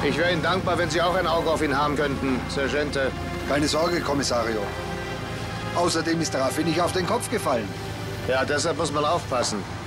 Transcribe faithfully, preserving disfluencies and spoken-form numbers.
Ich wäre Ihnen dankbar, wenn Sie auch ein Auge auf ihn haben könnten, Sergeante. Keine Sorge, Kommissario. Außerdem ist der Affe nicht auf den Kopf gefallen. Ja, deshalb muss man aufpassen.